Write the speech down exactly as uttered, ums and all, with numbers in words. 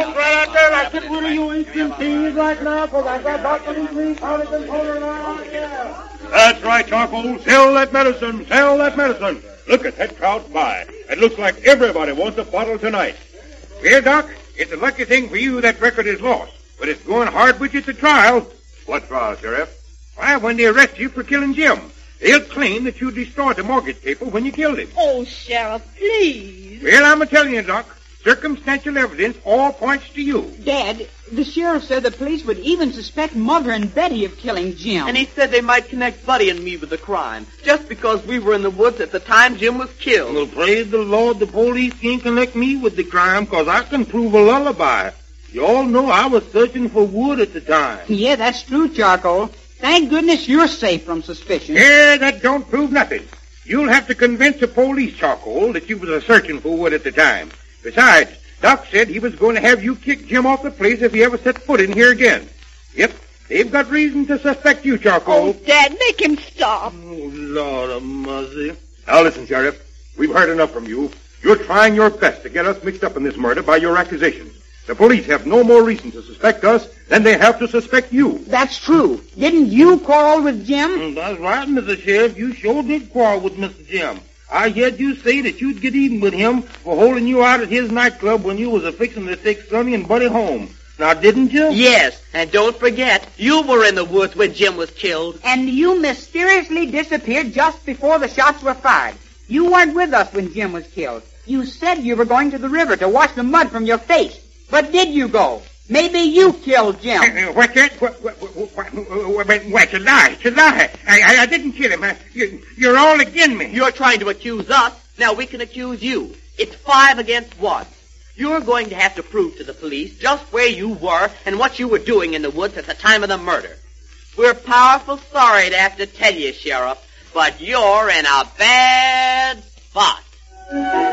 folks right out there, like get rid of you instant thieves right now, because I got about twenty-three counties and total around here. That's right, Charcoal. Sell that medicine. Sell that medicine. Look at that crowd by. It looks like everybody wants a bottle tonight. Well, Doc, it's a lucky thing for you that record is lost, but it's going hard with you at the trial. What trial, Sheriff? Why, when they arrest you for killing Jim, they'll claim that you destroyed the mortgage paper when you killed him. Oh, Sheriff, please. Well, I'm telling you, Doc, circumstantial evidence all points to you. Dad, the sheriff said the police would even suspect Mother and Betty of killing Jim. And he said they might connect Buddy and me with the crime, just because we were in the woods at the time Jim was killed. Well, praise the Lord, the police can't connect me with the crime, because I can prove a lullaby. You all know I was searching for wood at the time. Yeah, that's true, Charcoal. Thank goodness you're safe from suspicion. Yeah, that don't prove nothing. You'll have to convince the police, Charcoal, that you was a searching for wood at the time. Besides, Doc said he was going to have you kick Jim off the place if he ever set foot in here again. Yep, they've got reason to suspect you, Charcoal. Oh, Dad, make him stop. Oh, Lord of mercy. Now listen, Sheriff. We've heard enough from you. You're trying your best to get us mixed up in this murder by your accusations. The police have no more reason to suspect us than they have to suspect you. That's true. Didn't you quarrel with Jim? Mm, that's right, Mister Sheriff. You sure did quarrel with Mister Jim. I heard you say that you'd get even with him for holding you out at his nightclub when you was a-fixing to take Sonny and Buddy home. Now, didn't you? Yes, and don't forget, you were in the woods when Jim was killed. And you mysteriously disappeared just before the shots were fired. You weren't with us when Jim was killed. You said you were going to the river to wash the mud from your face. But did you go? Maybe you killed Jim. Uh, what's that? What, what, what, what, what, what, it's a lie. It's a lie. I, I, I didn't kill him. I, you, you're all against me. You're trying to accuse us. Now we can accuse you. It's five against one. You're going to have to prove to the police just where you were and what you were doing in the woods at the time of the murder. We're powerful sorry to have to tell you, Sheriff, but you're in a bad spot.